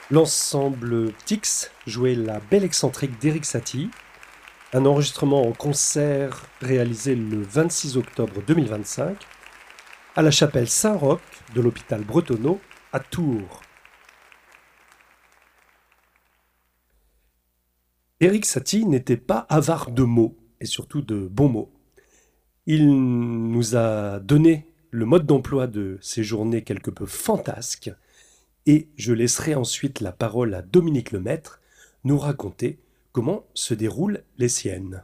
L'ensemble Ptix jouait La Belle excentrique d'Erik Satie, un enregistrement en concert réalisé le 26 octobre 2025 à la chapelle Saint-Roch de l'hôpital Bretonneau à Tours. Erik Satie n'était pas avare de mots, et surtout de bons mots. Il nous a donné le mode d'emploi de ces journées quelque peu fantasques, et je laisserai ensuite la parole à Dominique Lemaître nous raconter comment se déroulent les siennes.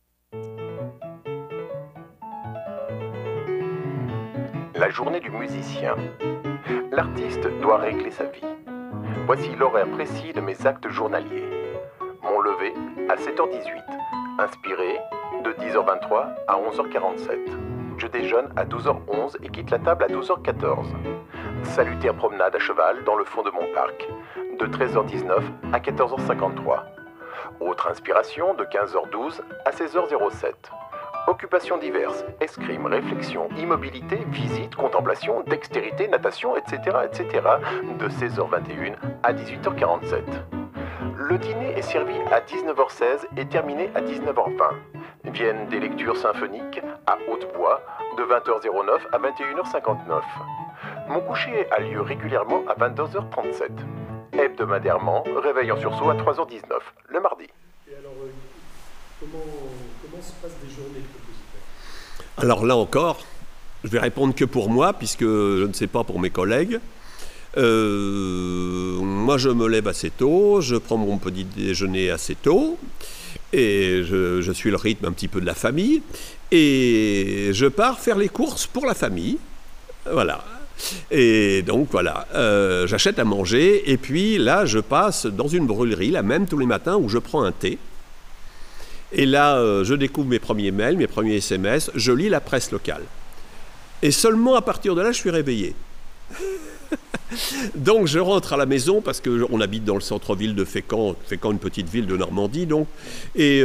La journée du musicien. L'artiste doit régler sa vie. Voici l'horaire précis de mes actes journaliers. Mon lever à 7h18, inspiré de 10h23 à 11h47. Je déjeune à 12h11 et quitte la table à 12h14. Salutaire promenade à cheval dans le fond de mon parc, de 13h19 à 14h53. Autre inspiration de 15h12 à 16h07. Occupations diverses, escrime, réflexion, immobilité, visite, contemplation, dextérité, natation, etc., etc., de 16h21 à 18h47. Le dîner est servi à 19h16 et terminé à 19h20. Viennent des lectures symphoniques à haute voix de 20h09 à 21h59. Mon coucher a lieu régulièrement à 22h37. Hebdomadairement, réveil en sursaut à 3h19, le mardi. Et alors, comment se passent des journées de compositeur ? Alors là encore, je vais répondre que pour moi, puisque je ne sais pas pour mes collègues. Moi, je me lève assez tôt, je prends mon petit déjeuner assez tôt, et je suis le rythme un petit peu de la famille, et je pars faire les courses pour la famille. Voilà. Et donc voilà, j'achète à manger, et puis là, je passe dans une brûlerie, la même tous les matins, où je prends un thé. Et là, je découvre mes premiers mails, mes premiers SMS, je lis la presse locale. Et seulement à partir de là, je suis réveillé. Donc je rentre à la maison parce qu'on habite dans le centre-ville de Fécamp, une petite ville de Normandie donc, et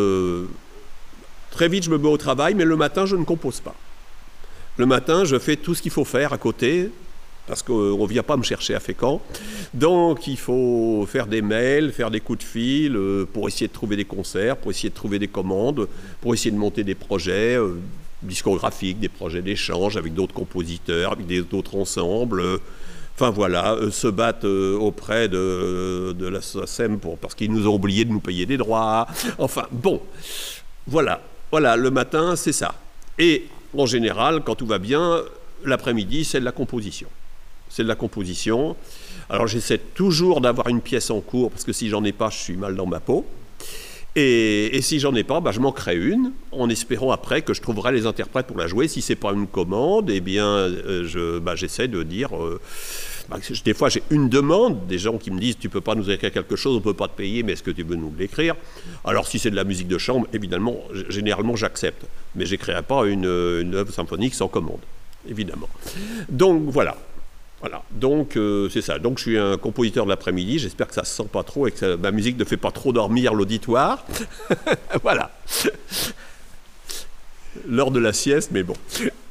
très vite je me mets au travail, mais le matin je ne compose pas. Le matin je fais tout ce qu'il faut faire à côté, parce qu'on ne vient pas me chercher à Fécamp, donc il faut faire des mails, faire des coups de fil pour essayer de trouver des concerts, pour essayer de trouver des commandes, pour essayer de monter des projets discographiques, des projets d'échange avec d'autres compositeurs, avec d'autres ensembles. Enfin voilà, se battent auprès de la SACEM parce qu'ils nous ont oublié de nous payer des droits. Enfin bon, voilà, le matin c'est ça. Et en général, quand tout va bien, l'après-midi c'est de la composition. C'est de la composition. Alors j'essaie toujours d'avoir une pièce en cours parce que si j'en ai pas, je suis mal dans ma peau. Et si j'en ai pas, je m'en crée une, en espérant après que je trouverai les interprètes pour la jouer. Si c'est pas une commande, eh bien, j'essaie de dire... des fois, j'ai une demande, des gens qui me disent « Tu peux pas nous écrire quelque chose, on peut pas te payer, mais est-ce que tu veux nous l'écrire ?» Alors, si c'est de la musique de chambre, évidemment, généralement, j'accepte. Mais j'écrirai pas une œuvre symphonique sans commande, évidemment. Donc, voilà. Donc c'est ça. Donc je suis un compositeur de l'après-midi, j'espère que ça se sent pas trop et que ma musique ne fait pas trop dormir l'auditoire. Voilà. L'heure de la sieste, mais bon.